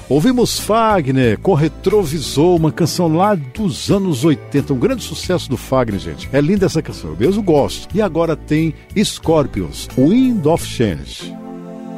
Ouvimos Fagner com Retrovisor, uma canção lá dos anos 80, um grande sucesso do Fagner, gente. É linda essa canção, eu mesmo gosto. E agora tem Scorpions, Wind of Change.